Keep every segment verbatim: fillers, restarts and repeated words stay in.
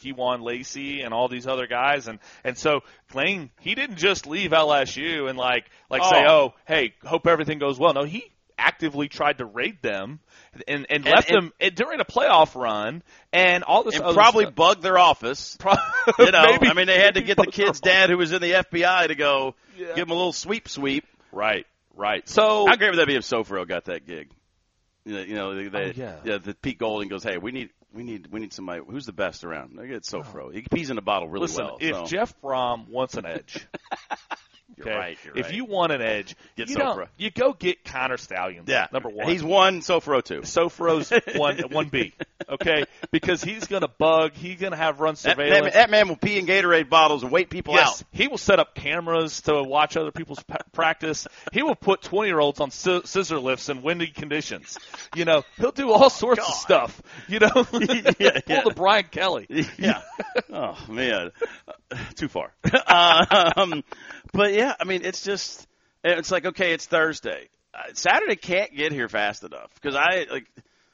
Kewan Lacey and all these other guys. And, and so Lane, he didn't just leave L S U and, like, like oh. say, oh, hey, hope everything goes well. No, he actively tried to raid them and, and, and left and, them and, during a playoff run and all this and other probably stuff. bugged their office. Pro- you know, maybe, I mean, they had to get the kid's dad who was in the F B I to go yeah. give him a little sweep sweep. Right, right. So how great would that be if Sofro got that gig? You know, you know they, oh, yeah. yeah, the Pete Golding goes, hey, we need we need we need somebody who's the best around. I get Sofro. Oh. He pees in the bottle really Listen, well. If so. Jeff Brom wants an edge. You're okay. right. You're if right. you want an edge, get you, Sofro. you go get Connor Stallions. Yeah, number one. He's one. Sofro two. Sofro's one one B. Okay, because he's going to bug. He's going to have run surveillance. That, that, that man will pee in Gatorade bottles and wait people yes, out. He will set up cameras to watch other people's p- practice. He will put twenty-year-olds on sc- scissor lifts in windy conditions. You know, he'll do all sorts God. of stuff. You know, yeah, pull yeah. the Brian Kelly. Yeah. Oh man, uh, too far. um, but yeah, I mean, it's just it's like okay, it's Thursday. Uh, Saturday can't get here fast enough because I like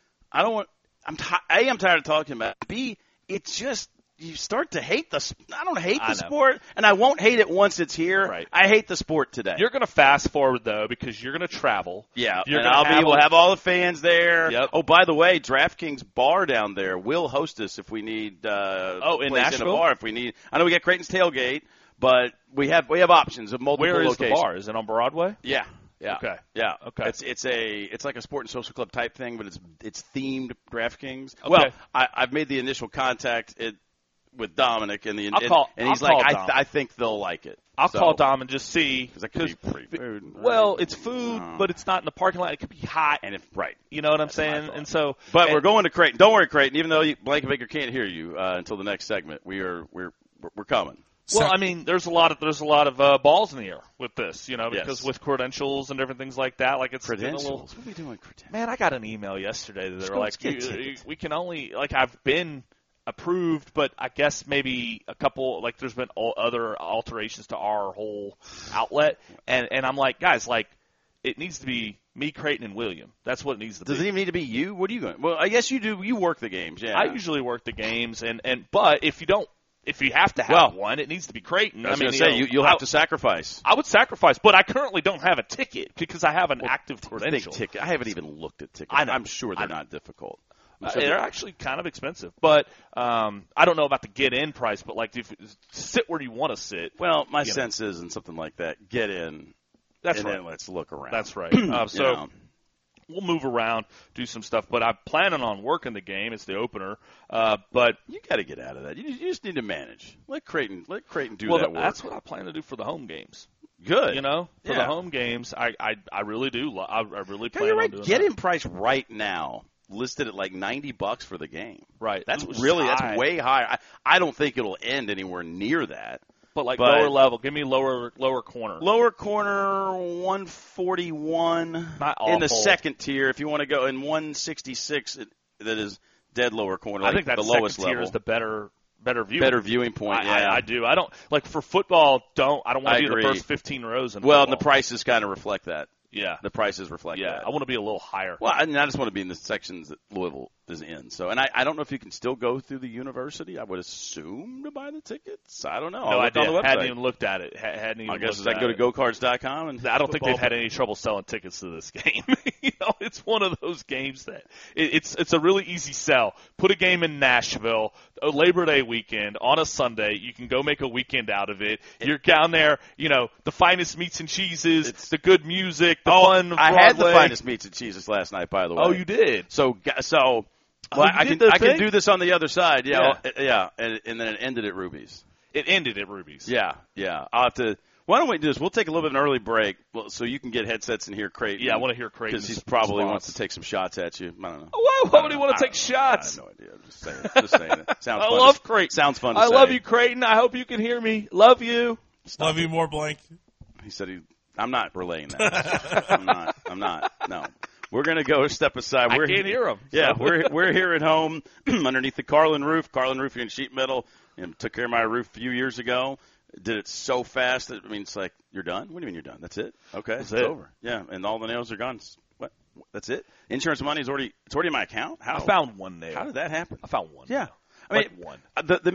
I don't want. I'm t- A, I'm tired of talking about it. B, it's just you start to hate the. I don't hate the sport, and I won't hate it once it's here. Right. I hate the sport today. You're going to fast forward though because you're going to travel. Yeah, you're and I'll be. We'll have all the fans there. Yep. Oh, by the way, DraftKings bar down there will host us if we need. Uh, oh, in Nashville, in a bar if we need. I know we got Creighton's tailgate, but we have we have options of multiple Where is locations. the bar? Is it on Broadway? Yeah. Yeah. Okay. Yeah. Okay. It's it's a it's like a sport and social club type thing, but it's it's themed DraftKings. Okay. Well, I, I've made the initial contact it, with Dominic, and the I'll call, and he's I'll like, I, Dom. th- I think they'll like it. I'll so, call Dom and just see because that could be free food. Right? Well, it's food, oh. but it's not in the parking lot. It could be hot, and if right, you know what I'm That's saying. And so, but and, we're going to Creighton. Don't worry, Creighton. Even though you, Blanket Baker can't hear you uh, until the next segment, we are we're we're coming. Well, I mean, there's a lot of there's a lot of uh, balls in the air with this, you know, because yes. with credentials and different things like that, like it's credentials. A little, what are we doing? Credentials? Man, I got an email yesterday that they Let's were go, like, you, we can only like I've been approved, but I guess maybe a couple like there's been all other alterations to our whole outlet, and and I'm like, guys, like it needs to be me, Creighton, and William. That's what it needs to Does be. Does it even need to be you? What are you going? Well, I guess you do. You work the games, yeah. I usually work the games, and and but if you don't. If you have to have well, one, it needs to be Creighton. I was I mean, going to say, you know, you, you'll I, have to sacrifice. I would sacrifice, but I currently don't have a ticket because I have an well, active credential. Ticket. I haven't even looked at tickets. I know. I'm sure they're not difficult. Uh, they're actually kind of expensive, but um, I don't know about the get-in price. But like, if sit where you want to sit. Well, my you sense know. is, in something like that, get in. That's and right. Then let's look around. That's right. Uh, so. You know. We'll move around, do some stuff, but I'm planning on working the game. It's the opener, uh, but you got to get out of that. You, you just need to manage. Let Creighton, let Creighton do well, that work. That's what I plan to do for the home games. Good, you know, for yeah. the home games, I I, I really do. I, I really plan you're right. on doing Get that. in price right now. Listed at like ninety bucks for the game. Right, That's Ooh, really high. that's way higher. I, I don't think it'll end anywhere near that. But like but lower level, give me lower lower corner. Lower corner, one forty-one Not in the awful. second tier. If you want to go in one sixty-six, it, that is dead lower corner. I like think that the second lowest tier level. is the better better viewing better viewing point. I, yeah, I, I do. I don't like for football. Don't I don't want to be in agree. the first fifteen rows. In well, and football. the prices kind of reflect that. Yeah, the prices reflect yeah, that. I want to be a little higher. Well, I, mean, I just want to be in the sections that Louisville is in. So, and I, I don't know if you can still go through the university. I would assume to buy the tickets. I don't know. No, I'll I look on the did. website. Hadn't even looked at it. Ha- hadn't even I guess looked I at go to it. go cards dot com and I don't think they've football. had any trouble selling tickets to this game. you know, it's one of those games that it, it's it's a really easy sell. Put a game in Nashville, a Labor Day weekend on a Sunday. You can go make a weekend out of it. You're down there, you know, the finest meats and cheeses, It's, the good music, the oh, fun. I had the Broadway. finest meats and cheeses last night, by the way. Oh, you did. So, so. Oh, Well, you I did can the I can thing? do this on the other side, yeah, Yeah. yeah, yeah. And, and then it ended at Ruby's. It ended at Ruby's. Yeah, yeah. I'll have to. Why don't we do this? We'll take a little bit of an early break, so you can get headsets and hear Creighton. Yeah, I want to hear Creighton because he probably response. wants to take some shots at you. I don't know. Whoa, why would he want to take shots? I have no idea. I'm just saying. Just saying it. Sounds. I fun love to, Creighton. Sounds fun. To I say. love you, Creighton. I hope you can hear me. Love you. Stop Love it. You more, Blank. He said he. I'm not relaying that. I'm not. I'm not. No. We're going to go step aside. We're, I can't hear him. Yeah, so. we're we're here at home underneath the Carlin roof. Carlin Roofing and Sheet Metal. You know, took care of my roof a few years ago. Did it so fast that I mean, it's like you're done. What do you mean you're done? That's it. Okay, That's it's it. over. Yeah, and all the nails are gone. What? That's it. Insurance money is already it's already in my account. How? I found one nail. How did that happen? I found one. Yeah, nail. I mean like one. The the